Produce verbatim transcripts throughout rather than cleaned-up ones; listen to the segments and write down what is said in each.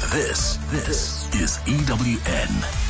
This, this is E W N.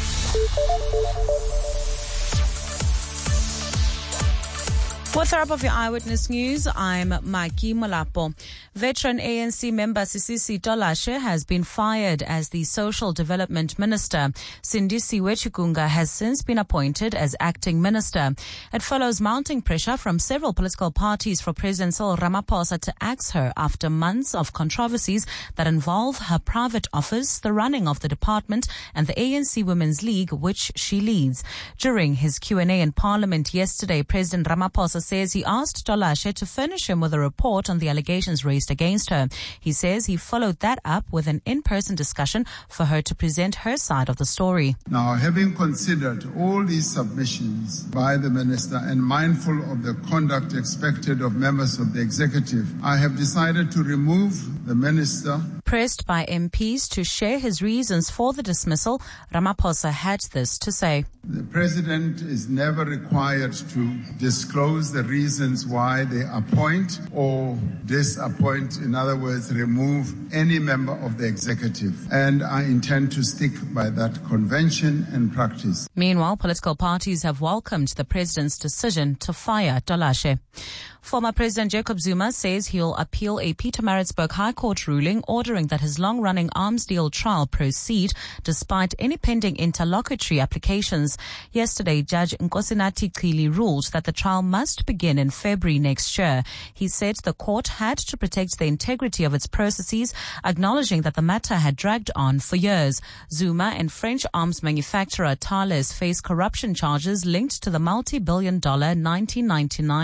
What's up of your Eyewitness News? I'm Maki Molapo. Veteran A N C member Sisisi Tolashe has been fired as the Social Development Minister. Sindisi Wechukunga has since been appointed as acting minister. It follows mounting pressure from several political parties for President Cyril Ramaphosa to axe her after months of controversies that involve her private office, the running of the department, and the A N C Women's League, which she leads. During his Q and A in Parliament yesterday, President Ramaphosa says he asked Tolashe to furnish him with a report on the allegations raised against her. He says he followed that up with an in-person discussion for her to present her side of the story. Now, having considered all these submissions by the minister and mindful of the conduct expected of members of the executive, I have decided to remove the minister. Pressed by M Ps to share his reasons for the dismissal, Ramaphosa had this to say. The president is never required to disclose the reasons why they appoint or disappoint, in other words, remove any member of the executive. And I intend to stick by that convention and practice. Meanwhile, political parties have welcomed the president's decision to fire Tolashe. Former President Jacob Zuma says he'll appeal a Pietermaritzburg High Court ruling ordering that his long-running arms deal trial proceed despite any pending interlocutory applications. Yesterday, Judge Nkosinathi Chili ruled that the trial must begin in February next year. He said the court had to protect the integrity of its processes, acknowledging that the matter had dragged on for years. Zuma and French arms manufacturer Thales face corruption charges linked to the multi-billion dollar nineteen ninety-nine